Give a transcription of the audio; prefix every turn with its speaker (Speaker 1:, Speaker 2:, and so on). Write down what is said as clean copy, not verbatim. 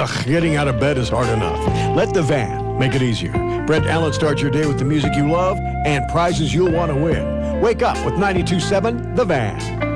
Speaker 1: Ugh, getting out of bed is hard enough. Let the van make it easier. Brent Allen starts your day with the music you love and prizes you'll want to win. Wake up with 92.7 The Van.